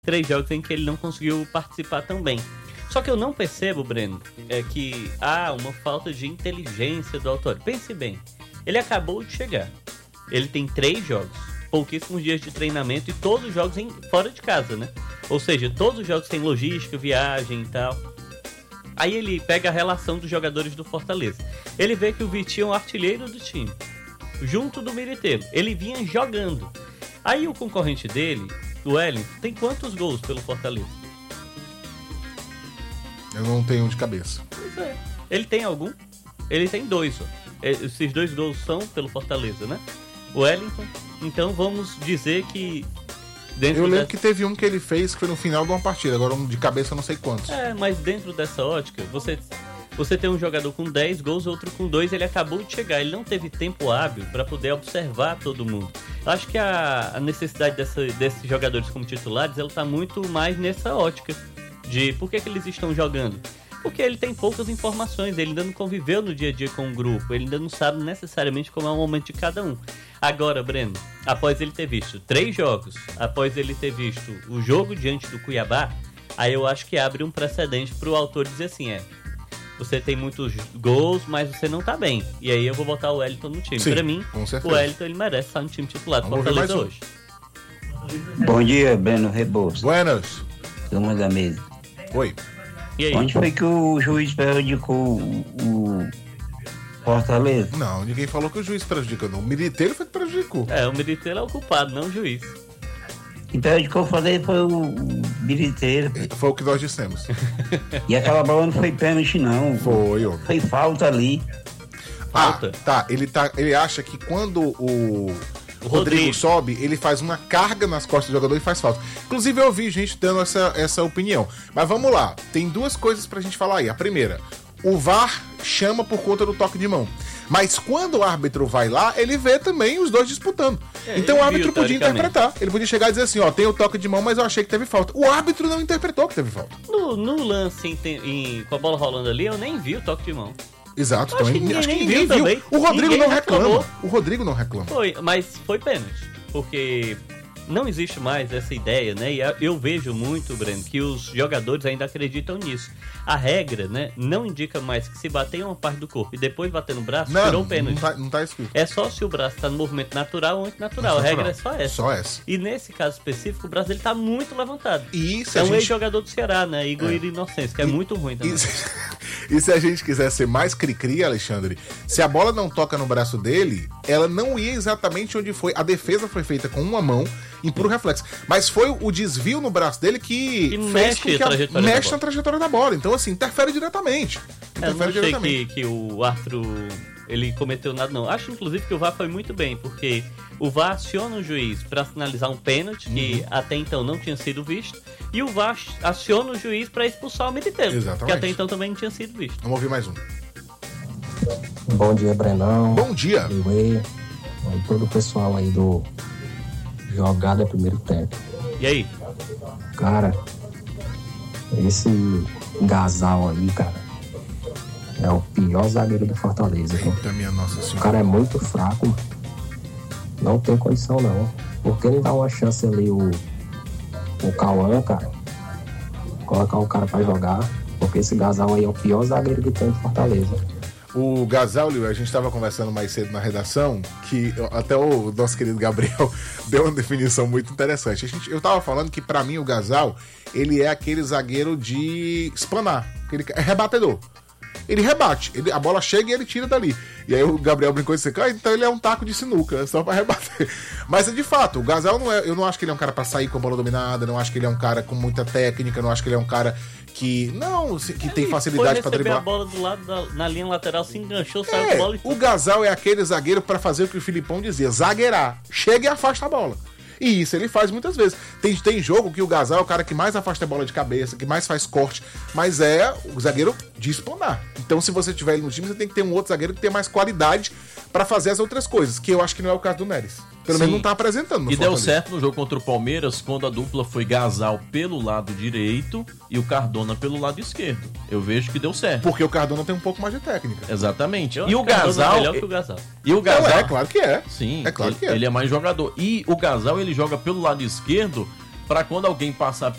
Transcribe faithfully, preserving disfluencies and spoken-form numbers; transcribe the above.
três jogos em que ele não conseguiu participar tão bem. Só que eu não percebo, Breno, é que há uma falta de inteligência do Autori. Pense bem, ele acabou de chegar. Ele tem três jogos, pouquíssimos dias de treinamento e todos os jogos em, fora de casa, né? Ou seja, todos os jogos têm logística, viagem e tal. Aí ele pega a relação dos jogadores do Fortaleza. Ele vê que o Vitinho é o artilheiro do time, junto do Militeiro. Ele vinha jogando. Aí o concorrente dele, o Wellington, tem quantos gols pelo Fortaleza? Eu não tenho de cabeça. Pois é. Ele tem algum? Ele tem dois, ó. Esses dois gols são pelo Fortaleza, né? O Wellington. Então vamos dizer que... Dentro eu lembro dessa... que teve um que ele fez que foi no final de uma partida. Agora um de cabeça eu não sei quantos. É, mas dentro dessa ótica, você, você tem um jogador com dez gols, outro com dois. Ele acabou de chegar. Ele não teve tempo hábil para poder observar todo mundo. Eu acho que a, a necessidade dessa, desses jogadores como titulares, ela tá muito mais nessa ótica. De por que, que eles estão jogando? Porque ele tem poucas informações, ele ainda não conviveu no dia a dia com o grupo, ele ainda não sabe necessariamente como é o momento de cada um. Agora, Breno, após ele ter visto três jogos, após ele ter visto o jogo diante do Cuiabá, aí eu acho que abre um precedente pro autor dizer assim, é, você tem muitos gols, mas você não tá bem. E aí eu vou botar o Wellington no time. Sim, pra mim, o Wellington ele merece estar no time titular do Fortaleza um. hoje. Bom dia, Breno Rebouças. Buenas. Turma da mesa. Oi. E aí? Onde foi que o juiz prejudicou o, o Fortaleza? Não, ninguém falou que o juiz prejudicou, não. O Militeiro foi que prejudicou. É, o Militeiro é o culpado, não o juiz. E prejudicou o Fortaleza foi o, o Militeiro. Foi o que nós dissemos. E aquela bola não foi pênalti, não. Foi, ó. Foi falta ali. Falta? Ah, tá. Ele, tá. ele acha que quando o... O Rodrigo, Rodrigo sobe, ele faz uma carga nas costas do jogador e faz falta. Inclusive eu ouvi gente dando essa, essa opinião. Mas vamos lá, tem duas coisas pra gente falar aí. A primeira, o V A R chama por conta do toque de mão. Mas quando o árbitro vai lá, ele vê também os dois disputando. É, então o árbitro viu, podia interpretar. Ele podia chegar e dizer assim, ó, tem o toque de mão, mas eu achei que teve falta. O árbitro não interpretou que teve falta. No, no lance em, em, com a bola rolando ali, eu nem vi o toque de mão. Exato, acho também. que ninguém, acho que ninguém ninguém viu. viu. O Rodrigo ninguém não reclama. reclamou. O Rodrigo não reclama. Foi, mas foi pênalti. Porque não existe mais essa ideia, né? E eu vejo muito, Breno, que os jogadores ainda acreditam nisso. A regra, né, não indica mais que se bater em uma parte do corpo e depois bater no braço, não, tirou o pênalti. Não tá, não tá escrito. É só se o braço tá no movimento natural ou antinatural. A regra é só essa. Só essa. E nesse caso específico, o braço dele tá muito levantado. E se é a um gente... ex-jogador do Ceará, né? Igor é. Inocêncio, que é e, muito ruim também. E se... e se a gente quiser ser mais cri-cri, Alexandre, se a bola não toca no braço dele, ela não ia exatamente onde foi. A defesa foi feita com uma mão, em puro reflexo. Mas foi o desvio no braço dele que, que fez mexe, com que a... trajetória mexe na trajetória da bola. Então, assim, interfere diretamente. É, eu não Interfere achei diretamente. que, que o árbitro ele cometeu nada, não. Acho, inclusive, que o V A R foi muito bem, porque o V A R aciona o juiz para sinalizar um pênalti, uhum. que até então não tinha sido visto, e o V A R aciona o juiz para expulsar o Militeiro, Exatamente. que até então também não tinha sido visto. Vamos ouvir mais um. Bom dia, Brenão. Bom dia. E todo o pessoal aí do Jogada Primeiro Tempo. E aí? Cara, esse Gasal aí, cara, é o pior zagueiro do Fortaleza. Eita, minha nossa senhora. O cara é muito fraco, não tem condição não. Por que não dá uma chance ali o, o Cauã, cara? Colocar o cara pra jogar, porque esse Gasal aí é o pior zagueiro que tem no Fortaleza. O Gasal, a gente estava conversando mais cedo na redação, que até o nosso querido Gabriel deu uma definição muito interessante. A gente, eu tava falando que pra mim o Gasal, ele é aquele zagueiro de espanar, ele é rebatedor. Ele rebate, ele, a bola chega e ele tira dali. E aí o Gabriel brincou e disse, ah, então ele é um taco de sinuca, é só pra rebater. Mas de fato, o Gasal não é, eu não acho que ele é um cara pra sair com a bola dominada, não acho que ele é um cara com muita técnica, não acho que ele é um cara que não, que ele tem facilidade para driblar. A bola do lado da, na linha lateral, se enganchou, saiu é, a bola e... O Gasal é aquele zagueiro para fazer o que o Filipão dizia, zagueirar, chega e afasta a bola. E isso ele faz muitas vezes. Tem, tem jogo que o Gasal é o cara que mais afasta a bola de cabeça, que mais faz corte, mas é o zagueiro de espanar. Então, se você tiver ele no time, você tem que ter um outro zagueiro que tenha mais qualidade para fazer as outras coisas, que eu acho que não é o caso do Neres. Pelo Sim. menos não tá apresentando. No e deu certo no jogo contra o Palmeiras, quando a dupla foi Gasal pelo lado direito e o Cardona pelo lado esquerdo. Eu vejo que deu certo. Porque o Cardona tem um pouco mais de técnica. Exatamente. Eu e o Gasal... É melhor que o Gasal. E o Gasal... Não, é, claro que é. Sim, é claro ele, que é. ele é mais jogador. E o Gasal, ele joga pelo lado esquerdo para quando alguém passar